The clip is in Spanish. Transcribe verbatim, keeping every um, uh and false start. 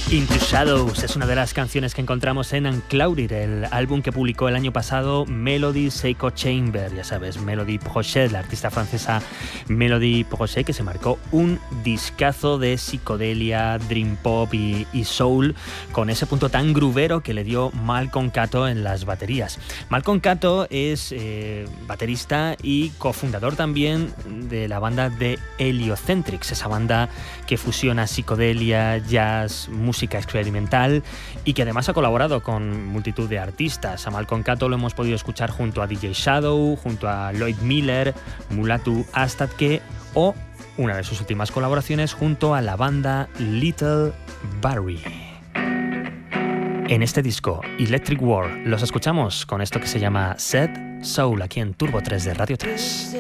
Into Shadows es una de las canciones que encontramos en Unclouded, el álbum que publicó el año pasado Melody Seiko Chamber, ya sabes, Melody Project, la artista francesa Melody Project, que se marcó un discazo de psicodelia, dream pop y, y soul, con ese punto tan groovero que le dio Malcolm Cato en las baterías. Malcolm Cato es eh, baterista y cofundador también de la banda de Heliocentrics, esa banda que fusiona psicodelia, jazz, música música experimental y que además ha colaborado con multitud de artistas. A Malcolm Cato lo hemos podido escuchar junto a D J Shadow, junto a Lloyd Miller, Mulatu Astatke o una de sus últimas colaboraciones junto a la banda Little Barry. En este disco, Electric War, los escuchamos con esto que se llama Set Soul, aquí en Turbo tres de Radio tres.